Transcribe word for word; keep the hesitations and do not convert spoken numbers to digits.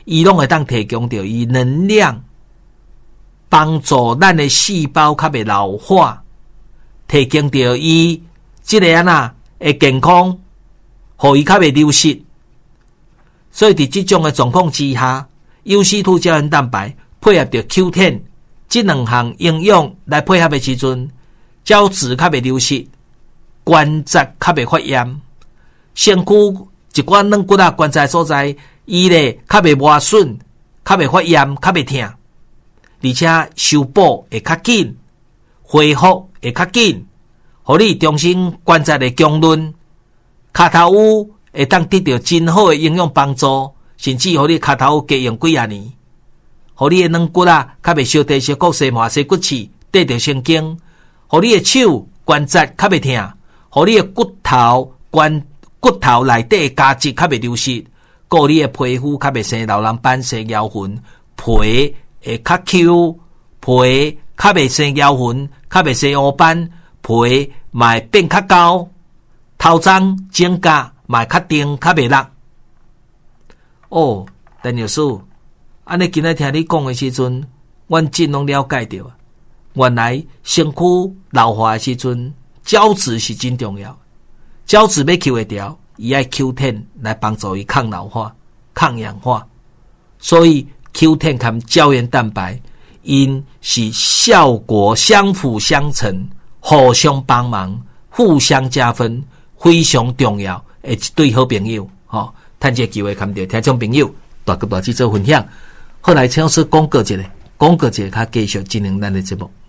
伊拢会当提供到伊能量，帮助咱的细胞较袂老化，提供到伊即个安那会健康，互伊较袂流失。所以伫即种的状况之下 ，U C 二 胶原蛋白配合着 Q 十 即两项营养来配合的时阵，胶质较袂流失，关节较袂发炎，身躯一寡软骨啊关节所在，伊咧较袂磨损，较袂发炎，较袂痛，而且修补会较紧，恢复会较紧，互你重新关节的强韧，骹头有会当得到真好的营养帮助，甚至互你骹头有加用几啊年，互你的软骨啊较袂烧地烧骨细麻细骨刺，得到神经，互你的手关节较袂痛，互你的骨头关骨头内底的胶质较袂流失，顾你的皮肤较袂生老人斑、生妖痕，皮会较 Q， 皮较袂生妖痕，较袂生乌斑，皮嘛会变较高，头鬃指甲嘛会较定，较袂落。哦，陈老师，安尼今仔听你讲的时阵，阮真拢了解到，原来身躯老化的时阵，胶质是真重要。胶质要 Q 会掉，伊爱 Q 十 来帮助伊抗老化、抗氧化。所以 Q 十 和胶原蛋白，因是效果相辅相成，互相帮忙，互相加分，非常重要的一对好朋友。吼、哦，趁这个机会，跟着听众朋友大哥大姐做分享。后来请老师讲过一个，讲过一个，他继续进行咱的节目。